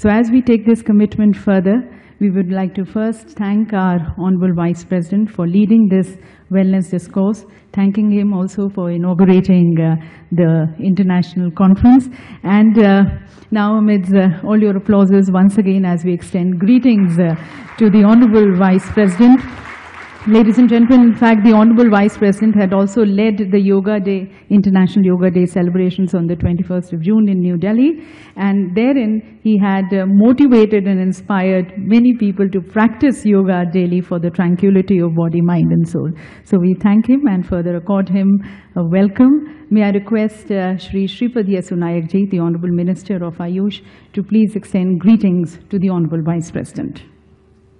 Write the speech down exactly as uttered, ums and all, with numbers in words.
So as we take this commitment further, we would like to first thank our Honorable Vice President for leading this wellness discourse, thanking him also for inaugurating uh, the international conference. And uh, now amidst uh, all your applauses, once again as we extend greetings uh, to the Honorable Vice President. Ladies and gentlemen, in fact, the Honorable Vice President had also led the Yoga Day, International Yoga Day celebrations on the twenty-first of June in New Delhi. And therein, he had uh, motivated and inspired many people to practice yoga daily for the tranquility of body, mind, and soul. So we thank him and further accord him a welcome. May I request uh, Shri Shripad Yesu Nayak Ji, the Honorable Minister of Ayush, to please extend greetings to the Honorable Vice President.